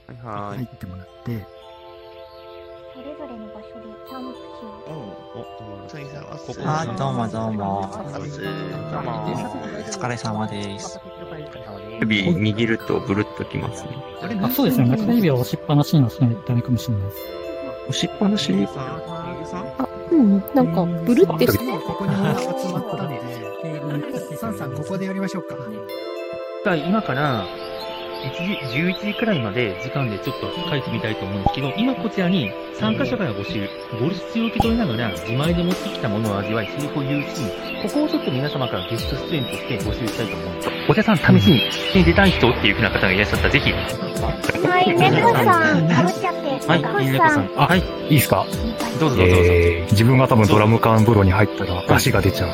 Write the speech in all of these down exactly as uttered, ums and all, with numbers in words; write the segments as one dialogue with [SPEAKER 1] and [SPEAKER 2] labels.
[SPEAKER 1] はい。
[SPEAKER 2] 入ってもらって。
[SPEAKER 3] それぞれの場所でキャンプ中。
[SPEAKER 1] お、お、さんさんはここ。
[SPEAKER 4] あ、どうもどうも。
[SPEAKER 1] どうも。
[SPEAKER 4] お疲れ様です。
[SPEAKER 5] 指握るとブルッときますね。
[SPEAKER 6] あ、そうですね。中指を押しっぱなしにするとダメかもしれないです。
[SPEAKER 5] 押しっぱなし
[SPEAKER 7] あ、うん、なんか、ブルってして。
[SPEAKER 2] ここに集まったので、テーブル、サンさんここでやりましょうか。
[SPEAKER 8] 今から、いちじ、じゅういちじくらいまで時間でちょっと書いてみたいと思うんですけど、今こちらに参加者から募集、ボルシチを受け取りながら自前で持ってきたものを味わい、セリフを言うシーン、ここをちょっと皆様からゲスト出演として募集したいと思うんです。お茶さん、試しに、に出たい人っていう風な方がいらっしゃったら、ぜひ。
[SPEAKER 3] はい、猫さん、かぶっちゃって。
[SPEAKER 8] はい、猫さん。
[SPEAKER 9] あ、はい。いいですか？
[SPEAKER 8] どうぞどうぞ。
[SPEAKER 9] えー、自分が多分ドラム缶風呂に入ったら足が出ちゃう。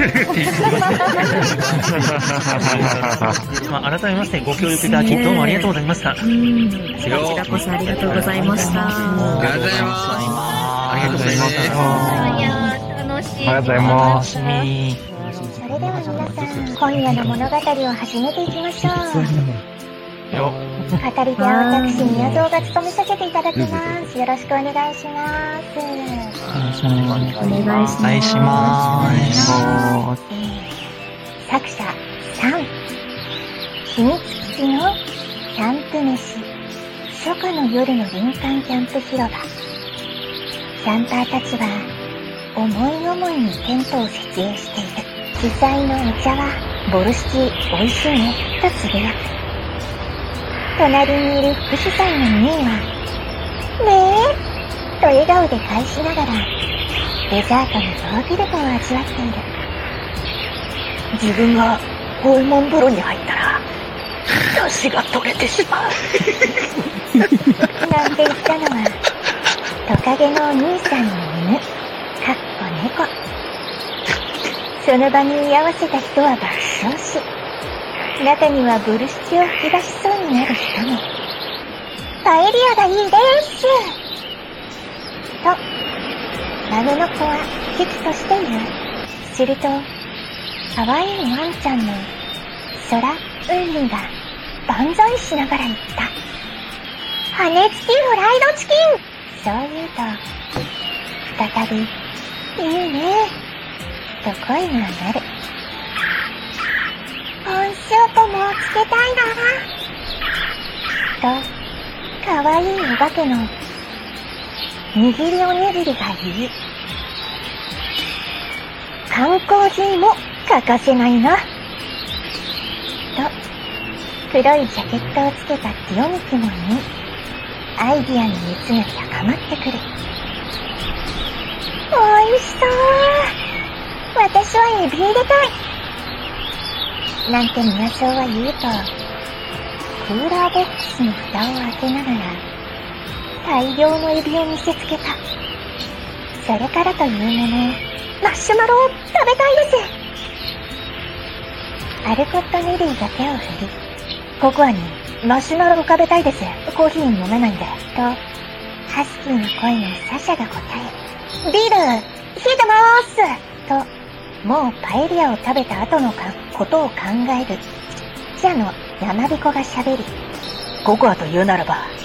[SPEAKER 8] まあ、改めましてご協力いただき、どうもありがとうございました。こ
[SPEAKER 7] ちらこそありがとうございました。
[SPEAKER 1] ありがとうございます。
[SPEAKER 8] ありがとうございました。
[SPEAKER 3] いや楽しい。
[SPEAKER 9] ありがとうございます。
[SPEAKER 3] それでは皆さん、今夜の物語を始めていきましょう。
[SPEAKER 8] よ
[SPEAKER 3] 語り手は私、宮蔵が務めさせていただきます。よろしくお願いします。
[SPEAKER 6] お願いします。
[SPEAKER 7] お願いします。
[SPEAKER 4] お願いします。
[SPEAKER 3] 作者さん、秘密基地のキャンプ飯、初夏の夜の林間キャンプ広場。キャンパーたちは思い思いにテントを設営している。主催のお茶はボルシチ美味しいねとつぶやく。隣にいる副主催のミーはねえと笑顔で返しながらデザートのヨーグルトを味わっている。自分がホルモン風呂に入ったら出汁が取れてしまうなんて言ったのはトカゲのお兄さんの犬、かっこ猫。その場に居合わせた人は爆笑し、中にはブルシチを吹き出しそうになる人も。パエリアがいいですと孫の子は危機として言う。すると可愛いワンちゃんの空うんみが万歳しながら言った。羽根付きフライドチキン。そう言うと再びいいねと声が鳴る。温塩ともつけたいなと可愛いお化けの握りおにぎりが言い、缶コーヒーも欠かせないなと黒いジャケットをつけたティオミキも言い、アイディアの熱が高まってくる。おいしそう。私はエビ入れたいなんて宮蔵は言うと、クーラーボックスの蓋を開けながら大量のエビを見せつけた。それからというもの、マシュマロを食べたいです。アルコット・ネリーが手を振り、ココアにマシュマロを食べたいです。コーヒー飲めないんでとハスキーの声のサシャが答え、ビール冷えてまーすともうパエリアを食べた後のかことを考える記者の山彦が喋り、ココアと言うならば